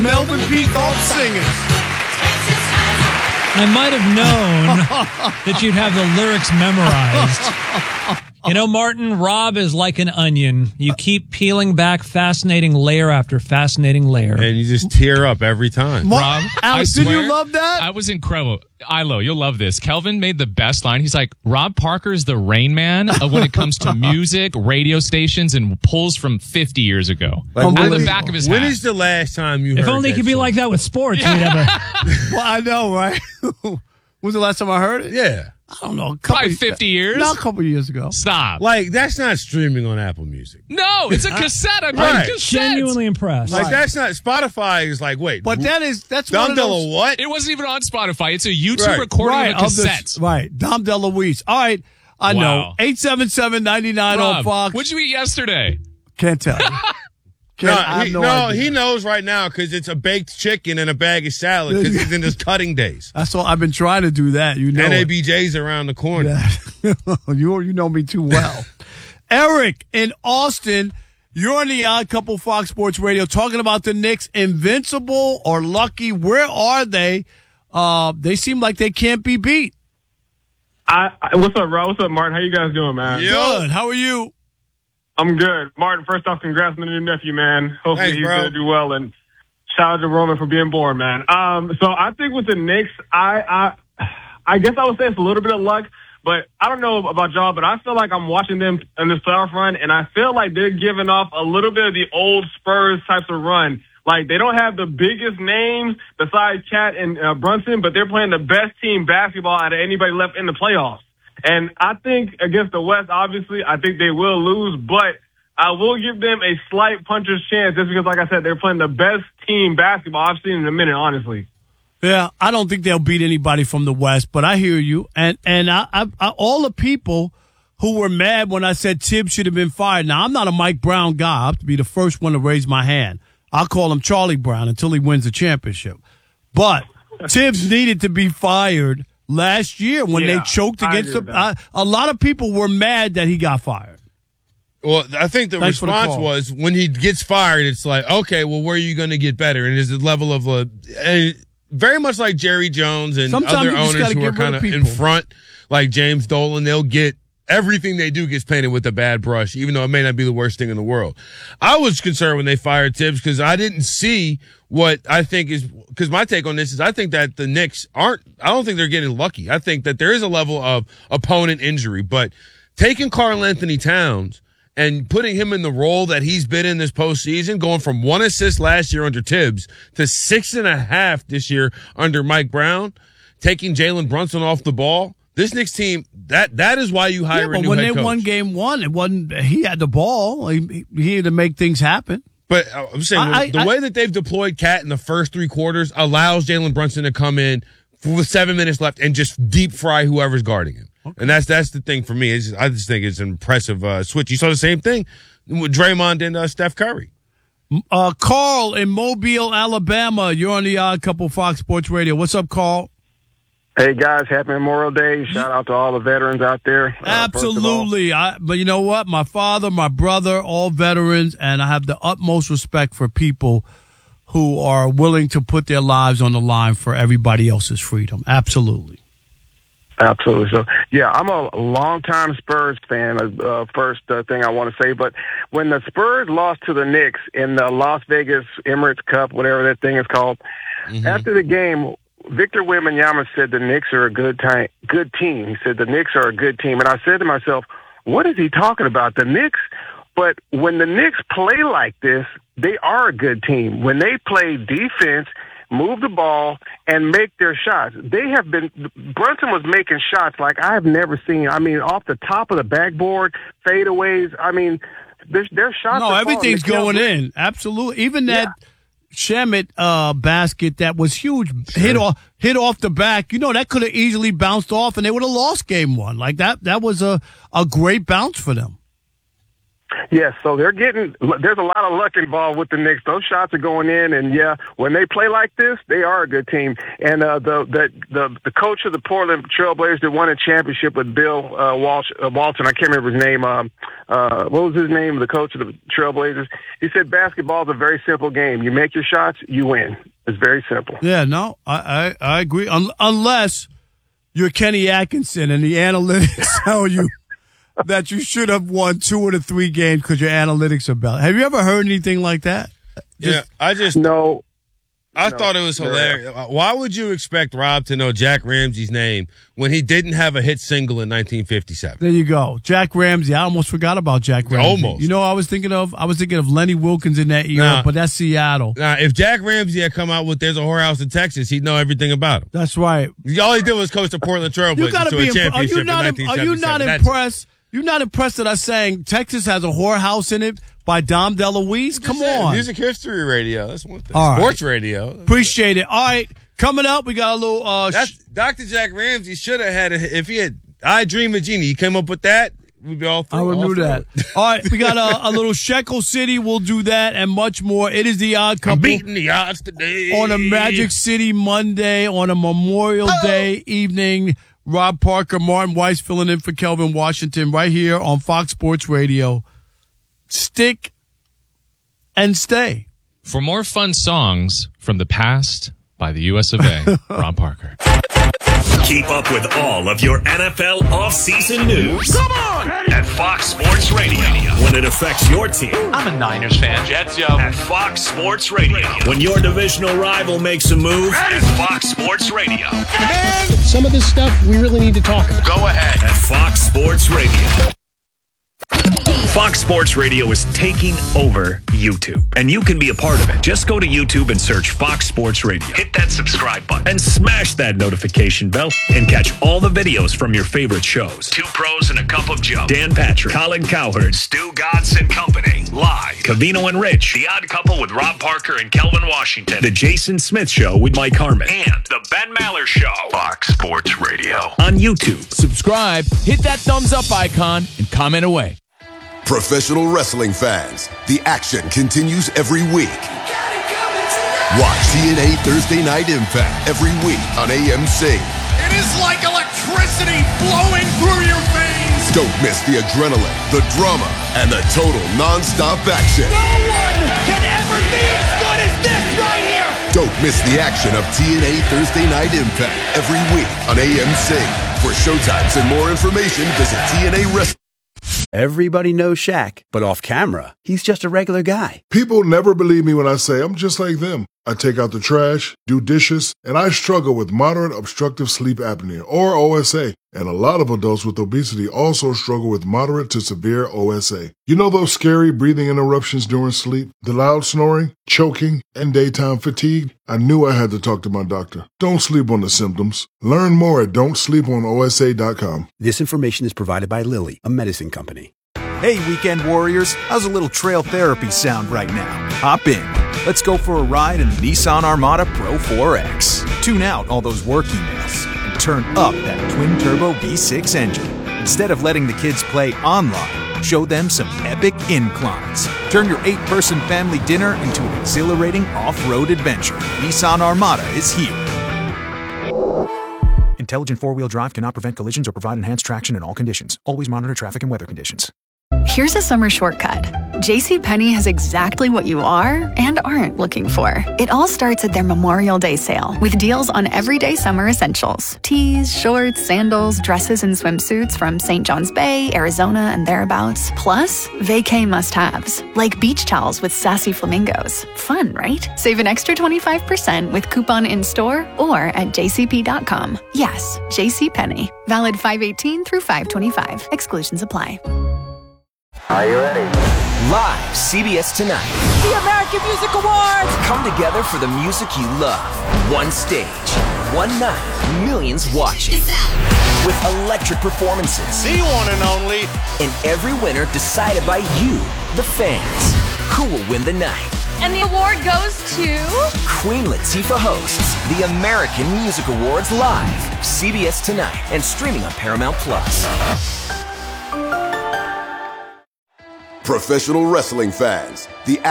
Melvin P. Golf Singers. I might have known that you'd have the lyrics memorized. You know, Martin, Rob is like an onion. You keep peeling back fascinating layer after fascinating layer. And you just tear up every time. Rob, Alex, I did swear, you love that? I was incredible. Ilo, you'll love this. Kelvin made the best line. He's like, Rob Parker's the Rain Man when it comes to music, radio stations, and pulls from 50 years ago. Like, On the back of his when hat. is the last time you heard If only it that could be song? like that with sports. We'd have a, Well, I know, right? When's the last time I heard it? Yeah. I don't know. Probably 50 years? No, a couple years ago. Stop. Like, that's not streaming on Apple Music. No, it's a cassette. I bought Right. a cassette. genuinely impressed. Like, that's not, Spotify is like, wait. But that's one Dom of those. what? It wasn't even on Spotify. It's a YouTube Right. recording of a cassette. Right. Dom DeLuise. All right. I know. Wow. 877-99 on Rob, Fox. what'd you eat yesterday? Can't tell you. I have no idea. He knows right now because it's a baked chicken and a bag of salad because he's in his cutting days. That's all. I've been trying to do that. You know it. NABJ's around the corner. Yeah. you know me too well. Eric in Austin, you're on the Odd Couple Fox Sports Radio talking about the Knicks. Invincible or lucky? Where are they? They seem like they can't be beat. What's up, Rob? What's up, Martin? How you guys doing, man? Good. How are you? I'm good. Martin, first off, congrats on the new nephew, man. Hopefully Thanks, he's bro. going to do well. And shout out to Roman for being born, man. So I think with the Knicks, I guess I would say it's a little bit of luck, but I don't know about y'all, but I feel like I'm watching them in this playoff run, and I feel like they're giving off a little bit of the old Spurs types of run. Like, they don't have the biggest names besides Cat and Brunson, but they're playing the best team basketball out of anybody left in the playoffs. And I think against the West, obviously, I think they will lose, but I will give them a slight puncher's chance just because, like I said, they're playing the best team basketball I've seen in a minute, honestly. Yeah, I don't think they'll beat anybody from the West, but I hear you. And I all the people who were mad when I said Tibbs should have been fired. Now, I'm not a Mike Brown guy. I have to be the first one to raise my hand. I'll call him Charlie Brown until he wins the championship. But Tibbs needed to be fired last year when they choked against the. A lot of people were mad that he got fired. Well, I think the Thanks for the response call. was when he gets fired, it's like, okay, well, where are you going to get better? And there's a level of very much like Jerry Jones and Sometimes other you just owners gotta who are get rid kind of of in people. front, like James Dolan. They'll get everything they do gets painted with a bad brush, even though it may not be the worst thing in the world. I was concerned when they fired Tibbs because I didn't see what I think is, because my take on this is I think that the Knicks I don't think they're getting lucky. I think that there is a level of opponent injury, but taking Karl Anthony Towns and putting him in the role that he's been in this postseason, going from 1 assist last year under Tibbs to 6.5 this year under Mike Brown, taking Jalen Brunson off the ball. This Knicks team, that is why you hire a but new when head they coach. won game one, it wasn't. He had the ball. He had to make things happen. But I'm saying the way that they've deployed Cat in the first 3 quarters allows Jalen Brunson to come in with 7 minutes left and just deep fry whoever's guarding him. Okay. And that's the thing for me. I just think it's an impressive switch. You saw the same thing with Draymond and Steph Curry. Carl in Mobile, Alabama. You're on the Odd Couple Fox Sports Radio. What's up, Carl? Hey, guys, happy Memorial Day. Shout out to all the veterans out there. Absolutely. But you know what? My father, my brother, all veterans, and I have the utmost respect for people who are willing to put their lives on the line for everybody else's freedom. Absolutely. Absolutely. So, yeah, I'm a longtime Spurs fan, first thing I want to say. But when the Spurs lost to the Knicks in the Las Vegas Emirates Cup, whatever that thing is called, after the game, Victor Wembanyama said the Knicks are a good team. He said the Knicks are a good team. And I said to myself, what is he talking about? The Knicks? But when the Knicks play like this, they are a good team. When they play defense, move the ball, and make their shots. Brunson was making shots like I have never seen. I mean, off the top of the backboard, fadeaways. I mean, their shots. No, everything's going in. Absolutely. Even that Shamet basket that was huge, hit off the back. You know, that could have easily bounced off, and they would have lost game one. Like that was a great bounce for them. Yes, so there's a lot of luck involved with the Knicks. Those shots are going in, and yeah, when they play like this, they are a good team. And the coach of the Portland Trailblazers that won a championship with Bill Walton, I can't remember his name. What was his name? The coach of the Trailblazers. He said basketball is a very simple game. You make your shots, you win. It's very simple. Yeah, no, I agree. Unless you're Kenny Atkinson and the analytics tell you that you should have won 2 of the 3 games because your analytics are better. Have you ever heard anything like that? No. I thought it was hilarious. Why would you expect Rob to know Jack Ramsey's name when he didn't have a hit single in 1957? There you go. Jack Ramsey. I almost forgot about Jack Ramsey. Almost. You know what I was thinking of? I was thinking of Lenny Wilkins in that era, but that's Seattle. Now, if Jack Ramsey had come out with There's a Whorehouse in Texas, he'd know everything about him. That's right. All he did was coach the Portland Trailblazers to a championship in 1977. Are you not impressed? You're not impressed that I'm saying Texas has a whorehouse in it by Dom DeLuise? Come on. Music history radio. That's one thing. All Sports right. radio. Appreciate it. All right. Coming up, we got a little... Dr. Jack Ramsey should have had, if he had I Dream of Jeannie, he came up with that, we'd be all through. I would do that. All right. We got a little Shekel City. We'll do that and much more. It is the Odd Couple. I'm beating the odds today. On a Magic City Monday, on a Memorial Day evening. Rob Parker, Martin Weiss filling in for Kelvin Washington right here on Fox Sports Radio. Stick and stay. For more fun songs from the past by the US of A, Rob Parker. Keep up with all of your NFL offseason news. Come on! At Fox Sports Radio. When it affects your team. I'm a Niners fan. Jets, yo. At Fox Sports Radio. When your divisional rival makes a move. At Fox Sports Radio. Man, some of this stuff we really need to talk about. Go ahead. At Fox Sports Radio. Fox Sports Radio is taking over YouTube, and you can be a part of it. Just go to YouTube and search Fox Sports Radio. Hit that subscribe button and smash that notification bell and catch all the videos from your favorite shows. 2 Pros and a Cup of Joe, Dan Patrick, Colin Cowherd, Stu Godson and Company, live. Covino and Rich, The Odd Couple with Rob Parker and Kelvin Washington, The Jason Smith Show with Mike Harmon, and The Ben Maller Show. Fox Sports Radio on YouTube. Subscribe, hit that thumbs up icon, and comment away. Professional wrestling fans, the action continues every week. Watch TNA Thursday Night Impact every week on AMC. It is like electricity flowing through your veins. Don't miss the adrenaline, the drama, and the total non-stop action. No one can ever be as good as this right here. Don't miss the action of TNA Thursday Night Impact every week on AMC. For showtimes and more information, visit TNA Wrestling. Everybody knows Shaq, but off camera, he's just a regular guy. People never believe me when I say I'm just like them. I take out the trash, do dishes, and I struggle with moderate obstructive sleep apnea, or OSA. And a lot of adults with obesity also struggle with moderate to severe OSA. You know those scary breathing interruptions during sleep, the loud snoring, choking, and daytime fatigue? I knew I had to talk to my doctor. Don't sleep on the symptoms. Learn more at don'tsleeponosa.com. This information is provided by Lilly, a medicine company. Hey, weekend warriors, how's a little trail therapy sound right now? Hop in. Let's go for a ride in the Nissan Armada Pro 4X. Tune out all those work emails and turn up that twin-turbo V6 engine. Instead of letting the kids play online, show them some epic inclines. Turn your 8-person family dinner into an exhilarating off-road adventure. Nissan Armada is here. Intelligent four-wheel drive cannot prevent collisions or provide enhanced traction in all conditions. Always monitor traffic and weather conditions. Here's a summer shortcut. JCPenney has exactly what you are and aren't looking for. It all starts at their Memorial Day sale with deals on everyday summer essentials. Tees, shorts, sandals, dresses, and swimsuits from St. John's Bay, Arizona, and thereabouts. Plus, vacay must-haves, like beach towels with sassy flamingos. Fun, right? Save an extra 25% with coupon in-store or at jcp.com. Yes, JCPenney. Valid 5/18 through 5/25. Exclusions apply. Are you ready? Live, CBS Tonight. The American Music Awards! Come together for the music you love. One stage, one night, millions watching. With electric performances. The one and only. And every winner decided by you, the fans. Who will win the night? And the award goes to... Queen Latifah hosts the American Music Awards live. CBS Tonight and streaming on Paramount Plus. Professional wrestling fans, the